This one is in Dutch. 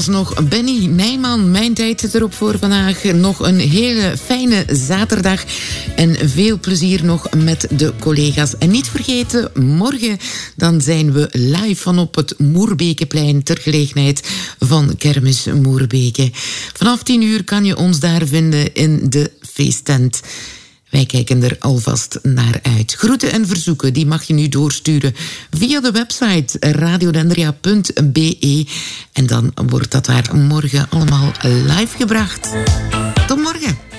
was nog Benny Nijman. Mijn tijd zit erop voor vandaag. Nog een hele fijne zaterdag. En veel plezier nog met de collega's. En niet vergeten, morgen dan zijn we live van op het Moerbekeplein ter gelegenheid van Kermis Moerbeke. Vanaf 10 uur kan je ons daar vinden in de feesttent. Wij kijken er alvast naar uit. Groeten en verzoeken, die mag je nu doorsturen via de website radiodendria.be. En dan wordt dat daar morgen allemaal live gebracht. Tot morgen.